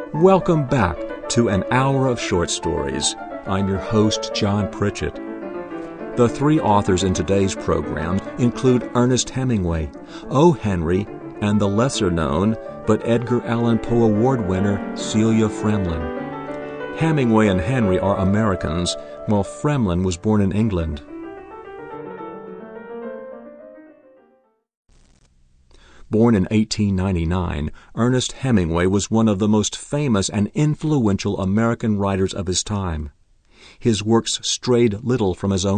Welcome back to An Hour of Short Stories. I'm your host, John Pritchett. The three authors in today's program include Ernest Hemingway, O. Henry, and the lesser-known but Edgar Allan Poe Award winner Celia Fremlin. Hemingway and Henry are Americans, while Fremlin was born in England. Born in 1899, Ernest Hemingway was one of the most famous and influential American writers of his time. His works strayed little from his own